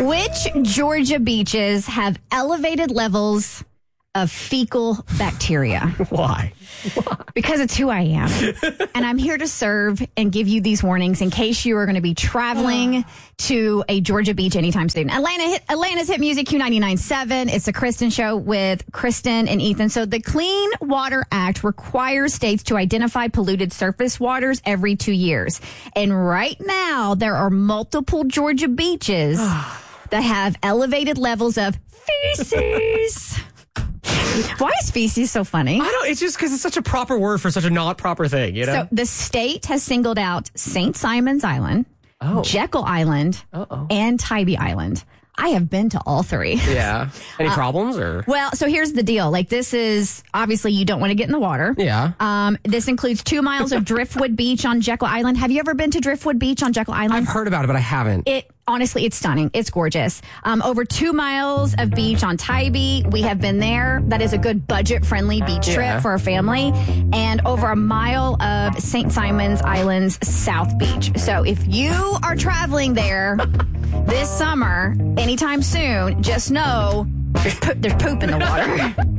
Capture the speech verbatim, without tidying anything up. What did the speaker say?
Which Georgia beaches have elevated levels of fecal bacteria? Why? Why? Because it's who I am. And I'm here to serve and give you these warnings in case you are going to be traveling to a Georgia beach anytime soon. Atlanta hit, Atlanta's Hit Music Q ninety-nine point seven. It's the Kristen Show with Kristen and Ethan. So the Clean Water Act requires states to identify polluted surface waters every two years. And right now, there are multiple Georgia beaches that have elevated levels of feces. Why is feces so funny? I don't, it's just because it's such a proper word for such a not proper thing, you know? So the state has singled out Saint Simon's Island, Oh. Jekyll Island, Uh-oh. and Tybee Island. I have been to all three. Yeah. Any Uh, problems or? Well, so here's the deal. Like, this is, obviously, you don't want to get in the water. Yeah. Um, this includes two miles of Driftwood Beach on Jekyll Island. Have you ever been to Driftwood Beach on Jekyll Island? I've heard about it, but I haven't. It honestly, it's stunning. It's gorgeous. Um, over two miles of beach on Tybee. We have been there. That is a good budget-friendly beach trip Yeah. for a family. And over a mile of Saint Simon's Island's South Beach. So if you are traveling there this summer, anytime soon, just know there's poop, there's poop in the water.